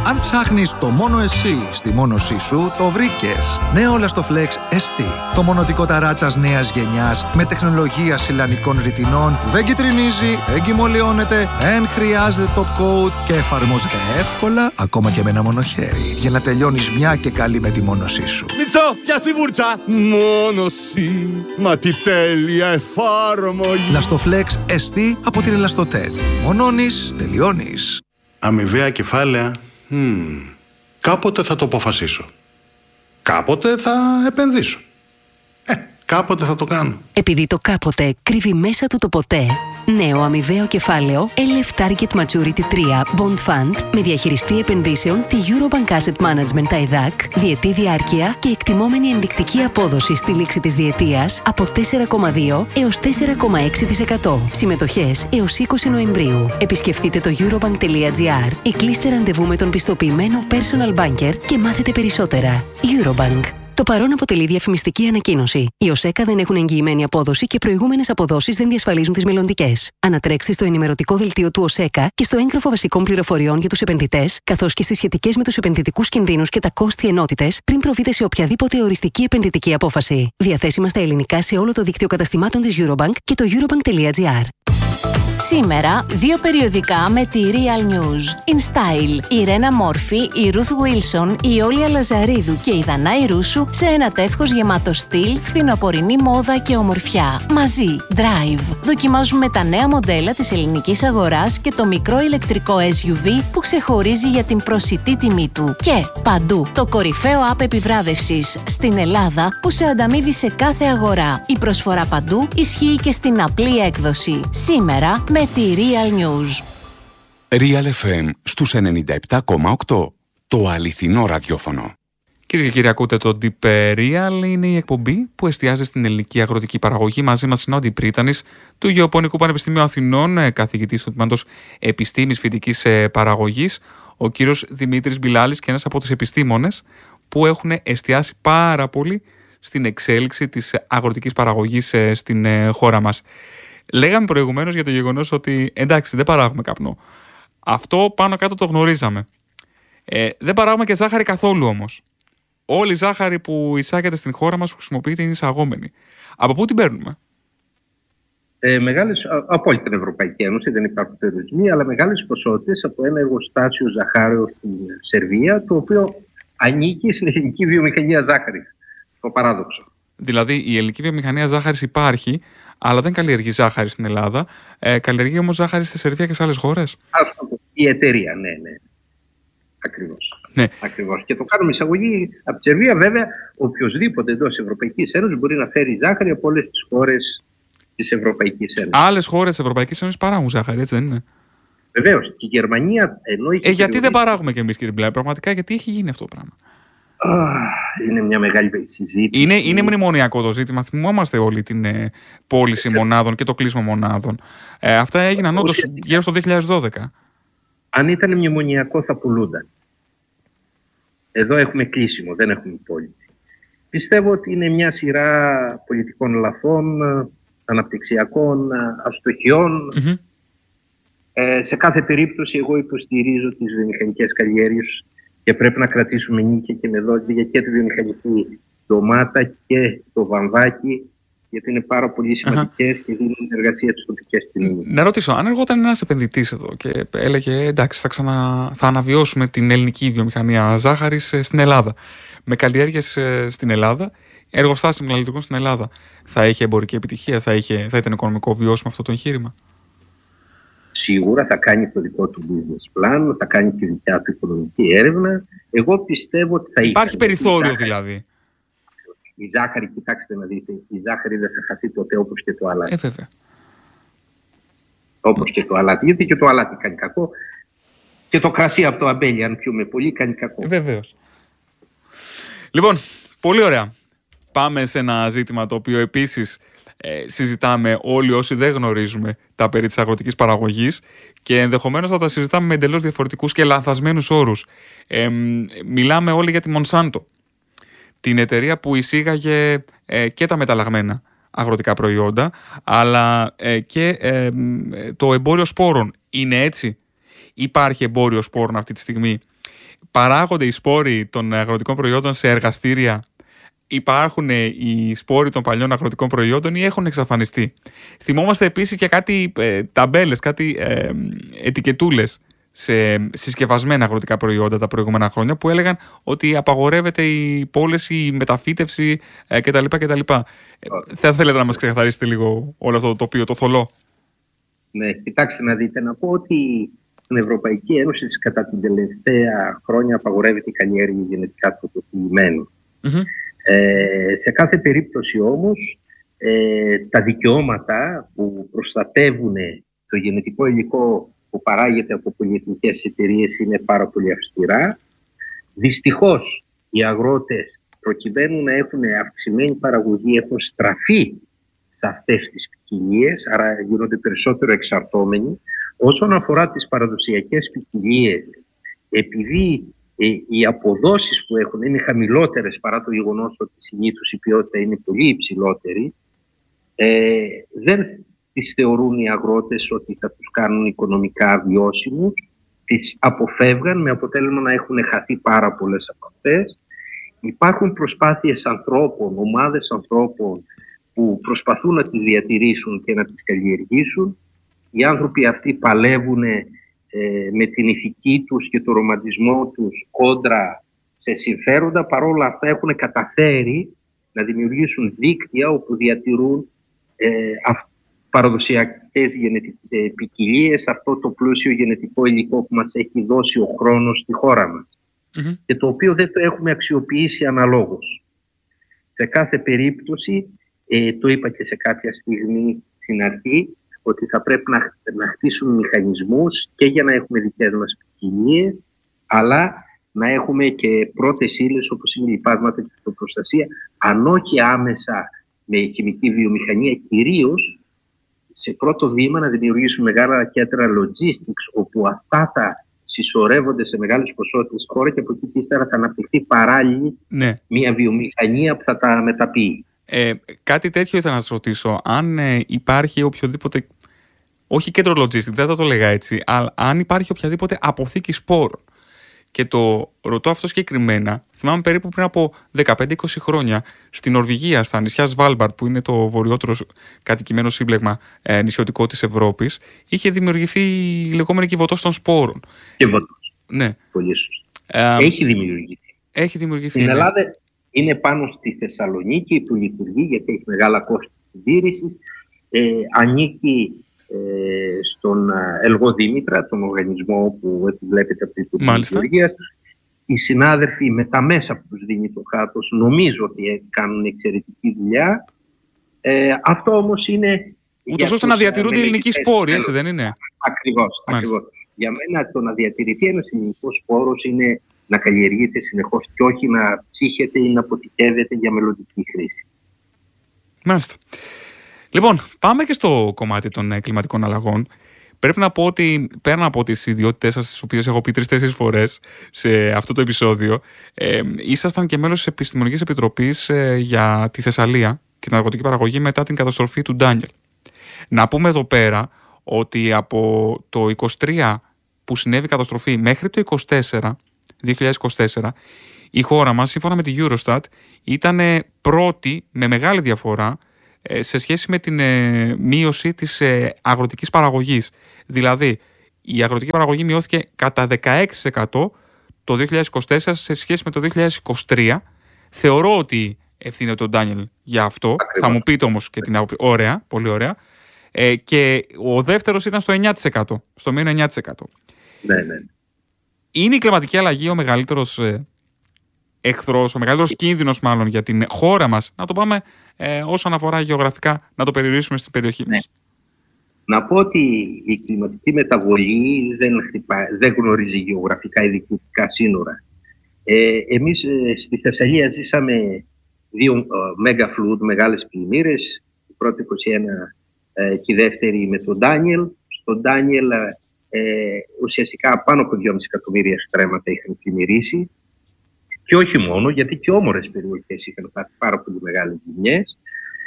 Αν ψάχνεις το μόνο εσύ στη μόνωσή σου, το βρήκες. Νέο Lastoflex ST. Το μονωτικό ταράτσας νέας γενιάς με τεχνολογία σιλανικών ρητινών που δεν κυτρινίζει, δεν κυμολιώνεται, δεν χρειάζεται top coat και εφαρμόζεται εύκολα ακόμα και με ένα μονοχέρι για να τελειώνεις μια και καλή με τη μόνωσή σου. Μιτσό, πιάσ' τη βούρτσα! Μόνωση, μα τι τέλεια εφάρμογη! Lastoflex ST από την Elastotet. Μονώνεις, τελειώνεις. Αμοιβαία κεφάλαια. Κάποτε θα το αποφασίσω. Κάποτε θα επενδύσω. Κάποτε θα το κάνω. Επειδή το κάποτε κρύβει μέσα του το ποτέ. Νέο αμοιβαίο κεφάλαιο LF Target Maturity 3 Bond Fund με διαχειριστή επενδύσεων τη Eurobank Asset Management TAIDAC, διετή διάρκεια και εκτιμόμενη ενδεικτική απόδοση στη λήξη της διετίας από 4,2 έως 4,6%. Συμμετοχές έως 20 Νοεμβρίου. Επισκεφτείτε το eurobank.gr ή κλείστε ραντεβού με τον πιστοποιημένο personal banker και μάθετε περισσότερα. Eurobank. Το παρόν αποτελεί διαφημιστική ανακοίνωση. Οι ΟΣΕΚΑ δεν έχουν εγγυημένη απόδοση και προηγούμενες αποδόσεις δεν διασφαλίζουν τις μελλοντικές. Ανατρέξτε στο ενημερωτικό δελτίο του ΟΣΕΚΑ και στο έγγραφο βασικών πληροφοριών για τους επενδυτές, καθώς και στις σχετικές με τους επενδυτικούς κινδύνους και τα κόστη ενότητες, πριν προβείτε σε οποιαδήποτε οριστική επενδυτική απόφαση. Διαθέσιμα στα ελληνικά σε όλο το δίκτυο καταστημάτων της Eurobank και το eurobank.gr. Σήμερα, 2 περιοδικά με τη Real News. In Style, η Ρένα Μόρφη, η Ruth Wilson, η Όλια Λαζαρίδου και η Δανάη Ρούσου σε ένα τεύχος γεμάτο στυλ, φθινοπορεινή μόδα και ομορφιά. Μαζί, Drive. Δοκιμάζουμε τα νέα μοντέλα της ελληνικής αγοράς και το μικρό ηλεκτρικό SUV που ξεχωρίζει για την προσιτή τιμή του. Και παντού, το κορυφαίο app επιβράβευσης στην Ελλάδα που σε ανταμείβει σε κάθε αγορά. Η προσφορά παντού ισχύει και στην απλή έκδοση. Σήμερα, με τη Real News. Real FM στους 97,8. Το αληθινό ραδιόφωνο. Κυρίες και κύριοι, ακούτε το Deep Real. Είναι η εκπομπή που εστιάζει στην ελληνική αγροτική παραγωγή. Μαζί μας είναι ο Αντιπρίτανης του Γεωπονικού Πανεπιστημίου Αθηνών, καθηγητής του Τμήματος Επιστήμης Φυτικής Παραγωγής, ο κύριος Δημήτρης Μπιλάλης, και ένας από τους επιστήμονες που έχουν εστιάσει πάρα πολύ στην εξέλιξη της αγροτικής παραγωγής στην χώρα μας. Λέγαμε προηγουμένως για το γεγονός ότι εντάξει, δεν παράγουμε καπνό. Αυτό πάνω κάτω το γνωρίζαμε. Δεν παράγουμε και ζάχαρη καθόλου όμως. Όλη η ζάχαρη που εισάγεται στην χώρα μας που χρησιμοποιείται είναι εισαγόμενη. Από πού την παίρνουμε? Από όλη την Ευρωπαϊκή Ένωση, δεν υπάρχουν περιορισμοί, αλλά μεγάλες ποσότητες από ένα εργοστάσιο ζαχάριου στην Σερβία, το οποίο ανήκει στην ελληνική βιομηχανία ζάχαρης. Το παράδοξο. Δηλαδή η ελληνική βιομηχανία ζάχαρης υπάρχει, αλλά δεν καλλιεργεί ζάχαρη στην Ελλάδα. Καλλιεργεί όμως ζάχαρη στη Σερβία και σε άλλες χώρες. Η εταιρεία, ναι. Ακριβώς. Ναι. Ακριβώς. Και το κάνουμε εισαγωγή από τη Σερβία. Βέβαια, οποιοδήποτε εντός της Ευρωπαϊκής Ένωσης μπορεί να φέρει ζάχαρη από όλες τις χώρες της Ευρωπαϊκής Ένωσης. Άλλες χώρες της Ευρωπαϊκής Ένωσης παράγουν ζάχαρη, έτσι δεν είναι? Βεβαίως. Και η Γερμανία ενώ γιατί δεν παράγουμε κι εμείς, κύριε Μπιλάλη? Πραγματικά, γιατί έχει γίνει αυτό το πράγμα? Είναι μια μεγάλη συζήτηση. Είναι μνημονιακό το ζήτημα. Θυμόμαστε όλη την πώληση μονάδων και το κλείσιμο μονάδων. Αυτά έγιναν όντως γύρω στο 2012. Αν ήταν μνημονιακό θα πουλούνταν. Εδώ έχουμε κλείσιμο, δεν έχουμε πώληση. Πιστεύω ότι είναι μια σειρά πολιτικών λαθών, αναπτυξιακών αστοχιών. Σε κάθε περίπτωση εγώ υποστηρίζω τις βιομηχανικές καλλιέργειες και πρέπει να κρατήσουμε νίκια και με δόντια και τη βιομηχανική ντομάτα και το βαμβάκι, γιατί είναι πάρα πολύ σημαντικές και δίνουν εργασία στις τοπικές κοινωνίες. Να ρωτήσω, αν έρχονταν ένας επενδυτής εδώ και έλεγε εντάξει, θα αναβιώσουμε την ελληνική βιομηχανία ζάχαρης στην Ελλάδα, με καλλιέργειες στην Ελλάδα, εργοστάσια μεταλλουργικών στην Ελλάδα, θα είχε εμπορική επιτυχία, θα ήταν οικονομικό βιώσιμο αυτό το εγχείρημα? Σίγουρα θα κάνει το δικό του business plan, θα κάνει τη δικιά του οικονομική έρευνα. Εγώ πιστεύω ότι θα υπάρχει περιθώριο δηλαδή. Η ζάχαρη, κοιτάξτε να δείτε, η ζάχαρη δεν θα χαθεί ποτέ όπως και το αλάτι. Βέβαια. Όπως και το αλάτι. Γιατί και το αλάτι κάνει κακό. Και το κρασί από το αμπέλι, αν πιούμε πολύ, κάνει κακό. Βεβαίως. Λοιπόν, πολύ ωραία. Πάμε σε ένα ζήτημα το οποίο επίσης συζητάμε όλοι όσοι δεν γνωρίζουμε τα περί της αγροτικής παραγωγής και ενδεχομένως θα τα συζητάμε με εντελώς διαφορετικούς και λανθασμένους όρους. Μιλάμε όλοι για τη Monsanto, την εταιρεία που εισήγαγε και τα μεταλλαγμένα αγροτικά προϊόντα, αλλά και το εμπόριο σπόρων. Είναι έτσι? Υπάρχει εμπόριο σπόρων αυτή τη στιγμή? παράγονται οι σπόροι των αγροτικών προϊόντων σε εργαστήρια, υπάρχουν οι σπόροι των παλιών αγροτικών προϊόντων ή έχουν εξαφανιστεί. Θυμόμαστε επίσης και κάτι ταμπέλες, κάτι ετικετούλες σε συσκευασμένα αγροτικά προϊόντα τα προηγούμενα χρόνια που έλεγαν ότι απαγορεύεται η πώληση, η μεταφύτευση κτλ. Θα θέλετε να μας ξεκαθαρίσετε λίγο όλο αυτό το τοπίο, το θολό? Ναι, κοιτάξτε να δείτε, να πω ότι στην Ευρωπαϊκή Ένωση κατά την τελευταία χρόνια απαγορεύεται η καλλιέργεια γενετικά τροποποιημένων. Σε κάθε περίπτωση όμως τα δικαιώματα που προστατεύουν το γενετικό υλικό που παράγεται από πολυεθνικές εταιρείες είναι πάρα πολύ αυστηρά. Δυστυχώς οι αγρότες, προκειμένου να έχουν αυξημένη παραγωγή, έχουν στραφεί σε αυτές τις ποικιλίες, άρα γίνονται περισσότερο εξαρτώμενοι. Όσον αφορά τις παραδοσιακές ποικιλίες, επειδή οι αποδόσεις που έχουν είναι χαμηλότερες παρά το γεγονός ότι συνήθως η ποιότητα είναι πολύ υψηλότερη, δεν τις θεωρούν οι αγρότες ότι θα τους κάνουν οικονομικά βιώσιμους, τις αποφεύγαν με αποτέλεσμα να έχουν χαθεί πάρα πολλές από αυτές. Υπάρχουν προσπάθειες ανθρώπων, ομάδες ανθρώπων που προσπαθούν να τις διατηρήσουν και να τις καλλιεργήσουν. Οι άνθρωποι αυτοί παλεύουν με την ηθική τους και το ρομαντισμό τους κόντρα σε συμφέροντα. Παρόλα αυτά έχουν καταφέρει να δημιουργήσουν δίκτυα όπου διατηρούν παραδοσιακές ποικιλίες, αυτό το πλούσιο γενετικό υλικό που μας έχει δώσει ο χρόνος στη χώρα μας και το οποίο δεν το έχουμε αξιοποιήσει αναλόγως. Σε κάθε περίπτωση, το είπα και σε κάποια στιγμή στην αρχή, ότι θα πρέπει να χτίσουμε μηχανισμούς και για να έχουμε δικές μας ποικιλίες, αλλά να έχουμε και πρώτες ύλες όπως είναι λιπάσματα και φυτοπροστασία, αν όχι άμεσα με χημική βιομηχανία, κυρίως σε πρώτο βήμα να δημιουργήσουμε μεγάλα κέντρα logistics, όπου αυτά θα συσσωρεύονται σε μεγάλες ποσότητες χώρα και από εκεί και ύστερα θα αναπτυχθεί παράλληλη μια βιομηχανία που θα τα μεταποιεί. Κάτι τέτοιο ήθελα να σας ρωτήσω. Αν υπάρχει οποιοδήποτε, όχι κέντρο logistics, δεν θα το λέγα έτσι, αλλά αν υπάρχει οποιαδήποτε αποθήκη σπόρων. Και το ρωτώ αυτό συγκεκριμένα. Θυμάμαι περίπου πριν από 15-20 χρόνια στην Νορβηγία, στα νησιά Σβάλμπαρντ, που είναι το βορειότερο κατοικημένο σύμπλεγμα νησιωτικό της Ευρώπης, είχε δημιουργηθεί η λεγόμενη κυβωτός των σπόρων. Κυβωτός. Ναι. Πολύ σωστά. Έχει δημιουργηθεί. Στην Ελλάδα είναι πάνω στη Θεσσαλονίκη που λειτουργεί, γιατί έχει μεγάλα κόστη συντήρησης. Ανήκει στον Ελγό Δήμητρα, τον οργανισμό που επιβλέπεται από την λειτουργία. Οι συνάδελφοι με τα μέσα που τους δίνει το κράτος νομίζω ότι κάνουν εξαιρετική δουλειά. Αυτό όμως είναι ούτως ώστε να διατηρούνται οι ελληνικοί σπόροι, έτσι δεν είναι? Ακριβώς. Για μένα το να διατηρηθεί ένας ελληνικός σπόρος είναι να καλλιεργείται συνεχώς και όχι να ψύχεται ή να αποτυχεύεται για μελλοντική χρήση. Μάλιστα. Λοιπόν, πάμε και στο κομμάτι των κλιματικών αλλαγών. Πρέπει να πω ότι πέραν από τις ιδιότητες σας, τις οποίες έχω πει 3-4 φορές σε αυτό το επεισόδιο, ήσασταν και μέλος της Επιστημονικής Επιτροπής για τη Θεσσαλία και την αργοτική παραγωγή μετά την καταστροφή του Ντάνιελ. Να πούμε εδώ πέρα ότι από το 23 που συνέβη η καταστροφή μέχρι το 2024, η χώρα μας, σύμφωνα με τη Eurostat, ήταν πρώτη με μεγάλη διαφορά σε σχέση με την μείωση της αγροτικής παραγωγής. Δηλαδή, η αγροτική παραγωγή μειώθηκε κατά 16% το 2024 σε σχέση με το 2023. Θεωρώ ότι ευθύνεται ο Ντάνιελ για αυτό. Ακριβώς. Θα μου πείτε όμως και την άποψη. Ωραία, πολύ ωραία. Και ο δεύτερος ήταν στο 9%, στο μείον 9%. Ναι. Είναι η κλιματική αλλαγή ο μεγαλύτερος εχθρός, ο μεγαλύτερος κίνδυνος μάλλον για την χώρα μας, να το πάμε όσον αφορά γεωγραφικά, να το περιορίσουμε στην περιοχή μας? Να πω ότι η κλιματική μεταβολή δεν γνωρίζει γεωγραφικά ή διοικητικά σύνορα. Εμείς στη Θεσσαλία ζήσαμε 2 μέγα φλούδ, μεγάλες πλημμύρες, η πρώτη 21 και η δεύτερη με τον Ντάνιελ. Στον Ντάνιελ ουσιαστικά πάνω από 2,5 εκατομμύρια στρέμματα είχαν πλημμυρίσει. Και όχι μόνο, γιατί και όμορες περιοχές είχαν πάθει πάρα πολύ μεγάλες ζημιές.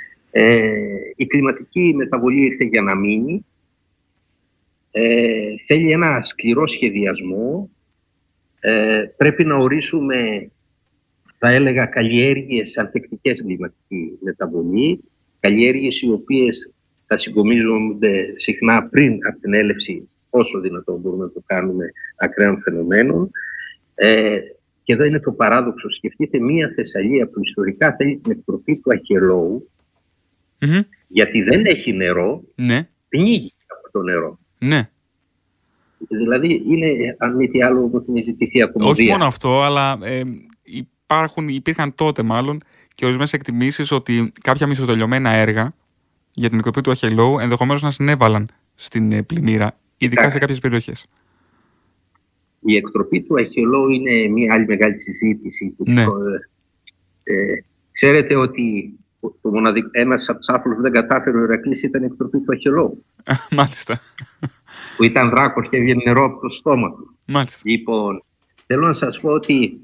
Η κλιματική μεταβολή ήρθε για να μείνει. Θέλει ένα σκληρό σχεδιασμό. πρέπει να ορίσουμε, θα έλεγα, καλλιέργειες ανθεκτικές κλιματική μεταβολή, καλλιέργειες οι οποίες θα συγκομίζονται συχνά πριν από την έλευση, όσο δυνατόν μπορούμε να το κάνουμε, ακραίων φαινομένων. Και εδώ είναι το παράδοξο. Σκεφτείτε μία Θεσσαλία που ιστορικά θέλει την εκτροπή του Αχελώου, γιατί δεν έχει νερό, πνίγει από το νερό. Ναι. Δηλαδή είναι, αν μη τι άλλο, όπως είναι ζητηθεί ακομμωδία. Όχι μόνο αυτό, αλλά υπήρχαν τότε μάλλον και ορισμένες εκτιμήσεις ότι κάποια μισοτελειωμένα έργα για την εκτροπή του Αχελώου ενδεχομένως να συνέβαλαν στην πλημμύρα, ειδικά σε κάποιες περιοχές. Η εκτροπή του Αχελώου είναι μια άλλη μεγάλη συζήτηση. Ναι. Ξέρετε ότι ένας από τους άφλους που δεν κατάφερε ο Ηρακλής ήταν η εκτροπή του Αχελώου. Μάλιστα. Που ήταν δράκος και έβγαινε νερό από το στόμα του. Μάλιστα. Λοιπόν, θέλω να σας πω ότι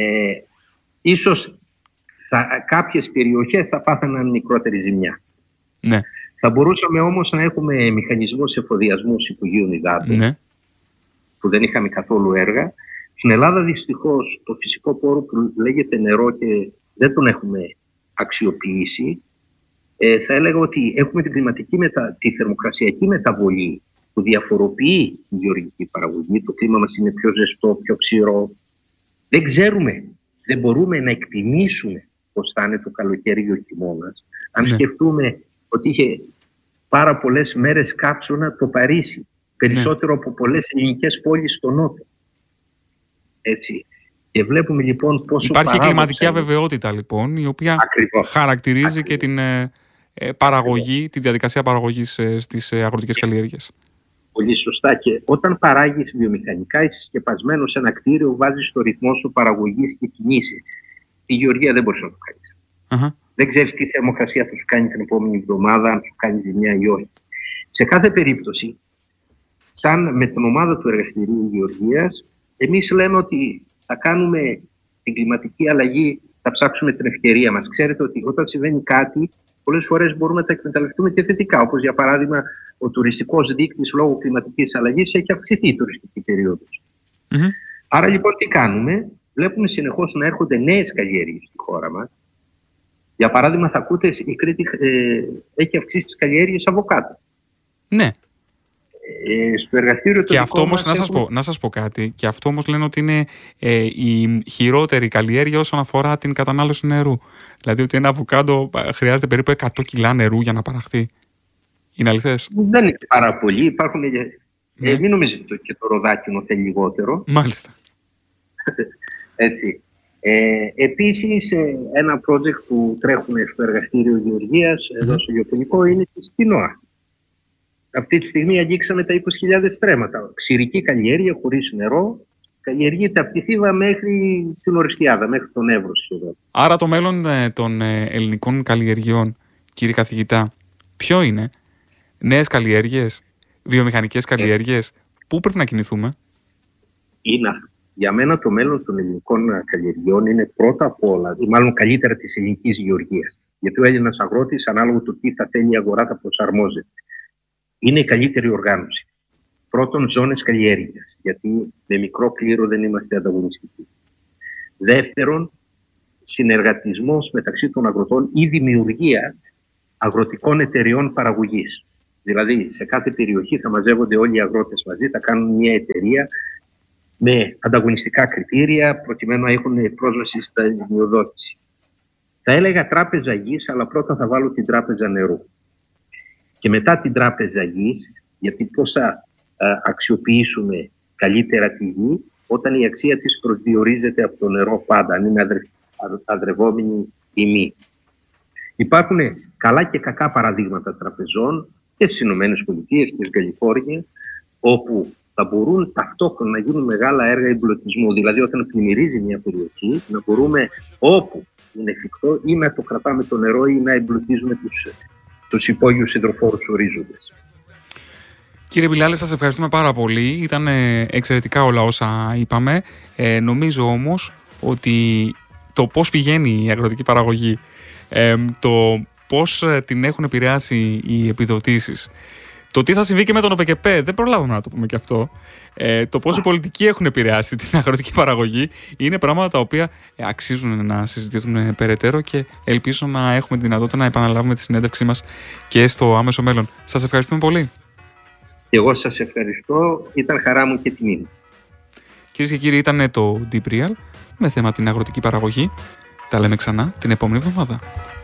ίσως κάποιες περιοχές θα πάθαιναν μικρότερη ζημιά. Ναι. Θα μπορούσαμε όμως να έχουμε μηχανισμούς εφοδιασμούς Υπουργείων Υδάτων, ναι, που δεν είχαμε καθόλου έργα. Στην Ελλάδα δυστυχώς το φυσικό πόρο που λέγεται νερό και δεν τον έχουμε αξιοποιήσει. Θα έλεγα ότι έχουμε τη θερμοκρασιακή μεταβολή που διαφοροποιεί τη γεωργική παραγωγή. Το κλίμα μας είναι πιο ζεστό, πιο ξηρό. Δεν ξέρουμε, δεν μπορούμε να εκτιμήσουμε πώς θα είναι το καλοκαίρι ή ο χειμώνας. Αν σκεφτούμε ότι είχε πάρα πολλές μέρες κάψωνα το Παρίσι, περισσότερο από πολλές ελληνικές πόλεις στο νότο. Έτσι. Και βλέπουμε λοιπόν πόσο υπάρχει κλιματική αβεβαιότητα λοιπόν, η οποία χαρακτηρίζει και την παραγωγή, τη διαδικασία παραγωγής στις αγροτικές καλλιέργειες. Πολύ σωστά. Και όταν παράγεις βιομηχανικά ή συσκεπασμένο σε ένα κτίριο, βάζεις το ρυθμό σου παραγωγής και κινείσαι. Η γεωργία δεν μπορείς να το κάνεις. Δεν ξέρεις τι θερμοκρασία θα σου κάνει την επόμενη εβδομάδα, αν σου κάνει ζημιά ή όχι. Σε κάθε περίπτωση, σαν με την ομάδα του Εργαστηρίου Γεωργίας, εμείς λέμε ότι θα κάνουμε την κλιματική αλλαγή, θα ψάξουμε την ευκαιρία μας. Ξέρετε ότι όταν συμβαίνει κάτι, πολλές φορές μπορούμε να τα εκμεταλλευτούμε και θετικά. Όπως για παράδειγμα, ο τουριστικός δείκτης λόγω κλιματικής αλλαγής έχει αυξηθεί η τουριστική περίοδος. Άρα λοιπόν τι κάνουμε, βλέπουμε συνεχώς να έρχονται νέες καλλιέργειες στη χώρα μας. Για παράδειγμα, θα ακούτε, η Κρήτη έχει αυξήσει τις καλλιέργειες αβοκάτο. Ναι. Στο εργαστήριο και αυτό όμως, να σας πω κάτι, και αυτό όμως λένε ότι είναι η χειρότερη καλλιέργεια όσον αφορά την κατανάλωση νερού. Δηλαδή ότι ένα αβοκάντο χρειάζεται περίπου 100 κιλά νερού για να παραχθεί. Είναι αληθές? Δεν είναι πάρα πολύ. Υπάρχουν, μην νομίζετε και το ροδάκινο θέλει λιγότερο. Μάλιστα. Έτσι. Επίσης, ένα project που τρέχουμε στο εργαστήριο Γεωργίας, εδώ στο Γεωπονικό, είναι τη Σκηνόα. Αυτή τη στιγμή αγγίξαμε τα 20.000 στρέμματα. Ξηρική καλλιέργεια, χωρίς νερό. Καλλιεργείται από τη Θήβα μέχρι την Οριστιάδα, μέχρι τον Εύρο σχεδόν. Άρα το μέλλον των ελληνικών καλλιεργειών, κύριε καθηγητά, ποιο είναι? Νέες καλλιέργειες, βιομηχανικές καλλιέργειες, πού πρέπει να κινηθούμε? Είναι για μένα το μέλλον των ελληνικών καλλιεργειών είναι πρώτα απ' όλα, ή μάλλον καλύτερα της ελληνικής γεωργίας. Γιατί ο Έλληνας αγρότης, ανάλογα του τι θα θέλει η αγορά, θα προσαρμόζεται. Είναι η καλύτερη οργάνωση. Πρώτον, ζώνες καλλιέργειας, γιατί με μικρό κλήρο δεν είμαστε ανταγωνιστικοί. Δεύτερον, συνεργατισμός μεταξύ των αγροτών ή δημιουργία αγροτικών εταιριών παραγωγής. Δηλαδή, σε κάθε περιοχή θα μαζεύονται όλοι οι αγρότες μαζί, θα κάνουν μια εταιρεία με ανταγωνιστικά κριτήρια, προκειμένου να έχουν πρόσβαση στα δανειοδότηση. Θα έλεγα τράπεζα γης, αλλά πρώτα θα βάλω την τράπεζα νερού. Και μετά την τράπεζα γης, γιατί πώς θα αξιοποιήσουμε καλύτερα τη γη, όταν η αξία της προσδιορίζεται από το νερό πάντα, αν είναι αδρευόμενη τιμή. Υπάρχουν καλά και κακά παραδείγματα τραπεζών και στις Ηνωμένες Πολιτείες και στην Καλιφόρνια, όπου θα μπορούν ταυτόχρονα να γίνουν μεγάλα έργα εμπλουτισμού. Δηλαδή, όταν πλημμυρίζει μια περιοχή, να μπορούμε όπου είναι εφικτό ή να το κρατάμε το νερό ή να εμπλουτίζουμε τους υπόγειους υδροφόρους ορίζοντες. Κύριε Μπιλάλη, σας ευχαριστούμε πάρα πολύ. Ήταν εξαιρετικά όλα όσα είπαμε. Νομίζω όμως ότι το πώς πηγαίνει η αγροτική παραγωγή, το πώς την έχουν επηρεάσει οι επιδοτήσεις, Το τι θα συμβεί και με τον ΟΠΕΚΕΠΕ, δεν προλάβαμε να το πούμε και αυτό. Το πώς οι πολιτικοί έχουν επηρεάσει την αγροτική παραγωγή είναι πράγματα τα οποία αξίζουν να συζητηθούν περαιτέρω και ελπίζω να έχουμε τη δυνατότητα να επαναλάβουμε τη συνέντευξή μας και στο άμεσο μέλλον. Σας ευχαριστούμε πολύ. Εγώ σας ευχαριστώ. Ήταν χαρά μου και τιμή μου. Κυρίες και κύριοι, ήταν το Deep Real με θέμα την αγροτική παραγωγή. Τα λέμε ξανά την επόμενη εβδομάδα.